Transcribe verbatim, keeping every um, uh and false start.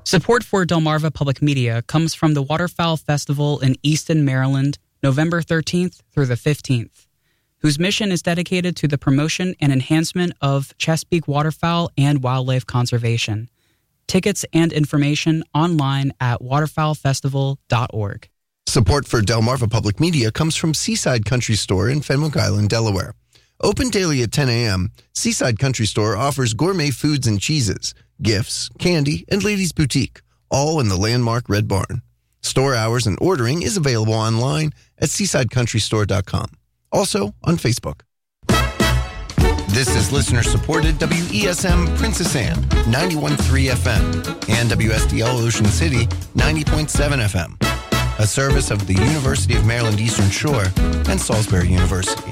Support for Delmarva Public Media comes from the Waterfowl Festival in Easton, Maryland, November thirteenth through the fifteenth, whose mission is dedicated to the promotion and enhancement of Chesapeake waterfowl and wildlife conservation. Tickets and information online at waterfowl festival dot org. Support for Delmarva Public Media comes from Seaside Country Store in Fenwick Island, Delaware. Open daily at ten a.m., Seaside Country Store offers gourmet foods and cheeses, gifts, candy, and ladies' boutique, all in the landmark Red Barn. Store hours and ordering is available online at seaside country store dot com. Also on Facebook. This is listener-supported W E S M Princess Anne, ninety-one point three F M, and W S D L Ocean City, ninety point seven F M, a service of the University of Maryland Eastern Shore and Salisbury University.